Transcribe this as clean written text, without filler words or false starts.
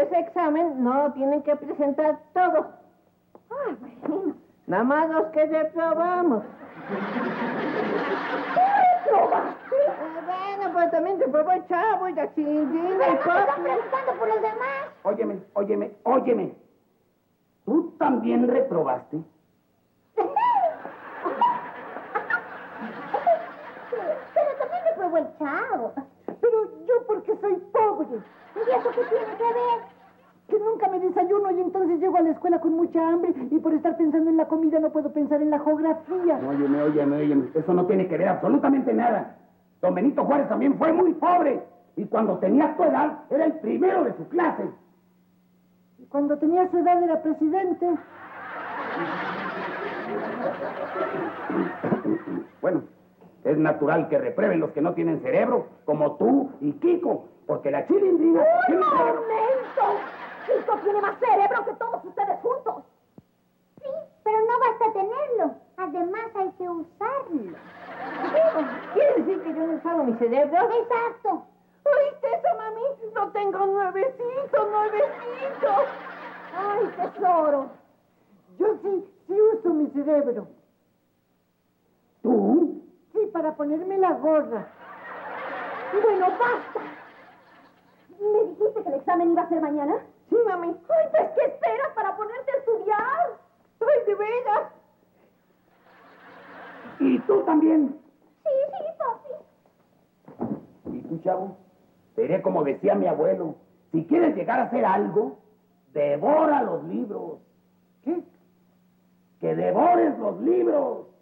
ese examen no tienen que presentar todo. Ah, bueno. Nada más los que reprobamos. ¿Qué reprobaste? Bueno, pues también reprobó el Chavo y la Chilindrina Pero y no te están Papi. preguntando por los demás. Óyeme. ¿Tú también reprobaste? Pero también reprobó el Chavo. Pero yo porque soy pobre, ¿Y eso qué tiene que ver? que nunca me desayuno y entonces llego a la escuela con mucha hambre y por estar pensando en la comida no puedo pensar en la geografía. Óyeme. Eso no tiene que ver absolutamente nada. Don Benito Juárez también fue muy pobre. Y cuando tenía tu edad, era el primero de su clase. Y cuando tenía su edad era presidente. Bueno, es natural que reprueben los que no tienen cerebro, como tú y Kiko, porque la Chilindrina... ¡Un momento! Kiko tiene más cerebro que todos ustedes juntos. Sí, pero no basta tenerlo. Además hay que usarlo. ¿Quiere decir que yo no he usado mi cerebro? Exacto. ¿Oíste eso, mami? No tengo nuevecitos. Ay, tesoro. Yo sí uso mi cerebro. ¿Tú? Sí, para ponerme la gorra. Bueno, basta. ¿Me dijiste que el examen iba a ser mañana? Sí, mami. Ay, pues, ¿qué esperas para ponerte a estudiar? Ay, de veras. ¿Y tú también? Sí, papi. ¿Y tú, chavo? Seré como decía mi abuelo. Si quieres llegar a hacer algo, devora los libros. ¿Qué? ¡Que devores los libros!